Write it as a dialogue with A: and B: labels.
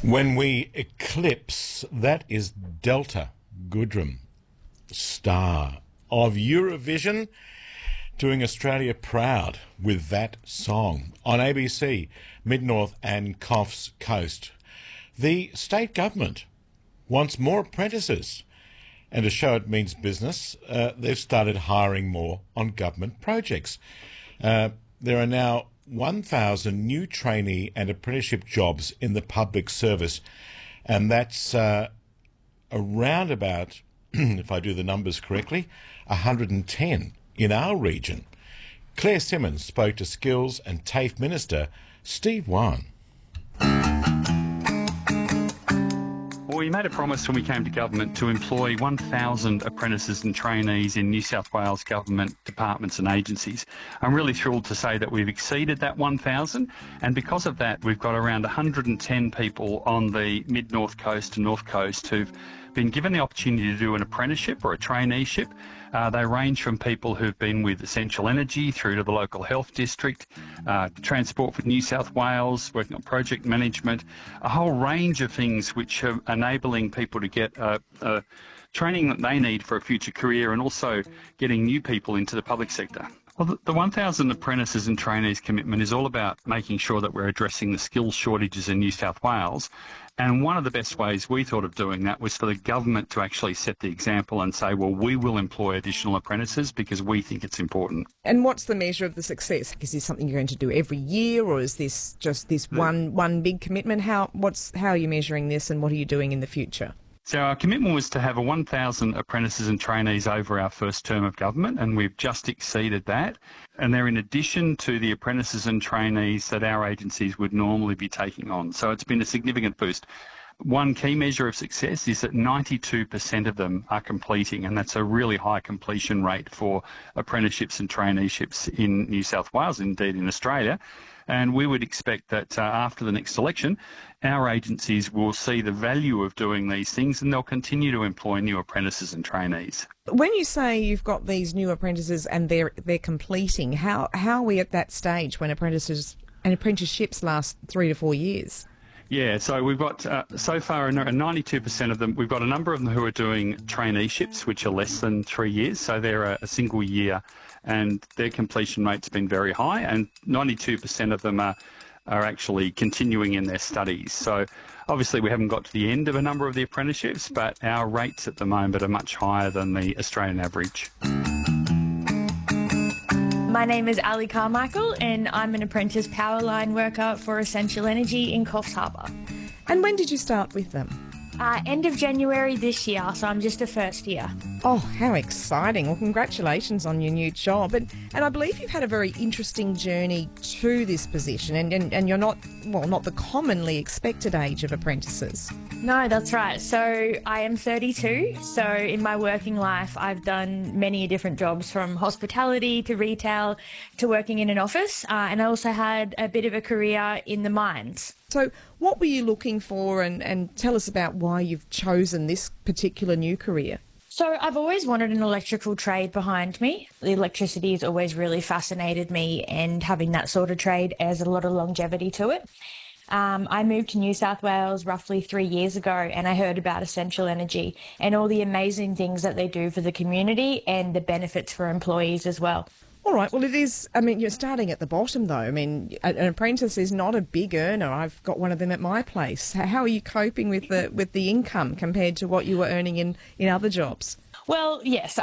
A: When we eclipse, that is Delta Goodrem, star of Eurovision, doing Australia proud with that song on ABC, Mid-North and Coffs Coast. The state government wants more apprentices, and to show it means business, they've started hiring more on government projects. There are now 1,000 new trainee and apprenticeship jobs in the public service, and that's around about, if I do the numbers correctly, 110 in our region. Claire Simmons spoke to Skills and TAFE Minister Steve Wan.
B: Well, we made a promise when we came to government to employ 1,000 apprentices and trainees in New South Wales government departments and agencies. I'm really thrilled to say that we've exceeded that 1,000, and because of that, we've got around 110 people on the mid-north coast and north coast who've been given the opportunity to do an apprenticeship or a traineeship. They range from people who've been with Essential Energy through to the local health district, Transport for New South Wales, working on project management, a whole range of things which are enabling people to get training that they need for a future career, and also getting new people into the public sector. Well, the 1,000 apprentices and trainees commitment is all about making sure that we're addressing the skills shortages in New South Wales. And one of the best ways we thought of doing that was for the government to actually set the example and say, well, we will employ additional apprentices because we think it's important.
C: And what's the measure of the success? Is this something you're going to do every year, or is this just this one big commitment? How are you measuring this, and what are you doing in the future?
B: So our commitment was to have 1,000 apprentices and trainees over our first term of government, and we've just exceeded that. And they're in addition to the apprentices and trainees that our agencies would normally be taking on. So it's been a significant boost. One key measure of success is that 92% of them are completing, and that's a really high completion rate for apprenticeships and traineeships in New South Wales, indeed in Australia. And we would expect that after the next election, our agencies will see the value of doing these things, and they'll continue to employ new apprentices and trainees.
C: When you say you've got these new apprentices and they're completing, how are we at that stage when apprentices and apprenticeships last 3 to 4 years?
B: Yeah, so we've got, so far, 92% of them, we've got a number of them who are doing traineeships, which are less than 3 years, so they're a single year, and their completion rate's been very high, and 92% of them are actually continuing in their studies. So obviously we haven't got to the end of a number of the apprenticeships, but our rates at the moment are much higher than the Australian average.
D: My name is Ali Carmichael, and I'm an apprentice power line worker for Essential Energy in Coffs Harbour.
C: And when did you start with them?
D: End of January this year, so I'm just a first year.
C: Oh, how exciting. Well, congratulations on your new job. And I believe you've had a very interesting journey to this position, and you're not the commonly expected age of apprentices.
D: No, that's right. So I am 32. So in my working life, I've done many different jobs, from hospitality to retail to working in an office. And I also had a bit of a career in the mines.
C: So what were you looking for, and tell us about why you've chosen this particular new career?
D: So I've always wanted an electrical trade behind me. The electricity has always really fascinated me, and having that sort of trade has a lot of longevity to it. I moved to New South Wales roughly 3 years ago, and I heard about Essential Energy and all the amazing things that they do for the community and the benefits for employees as well.
C: All right, well, it is, I mean, you're starting at the bottom, though. I mean, an apprentice is not a big earner. I've got one of them at my place. How are you coping with the income compared to what you were earning in other jobs?
D: Well, yes,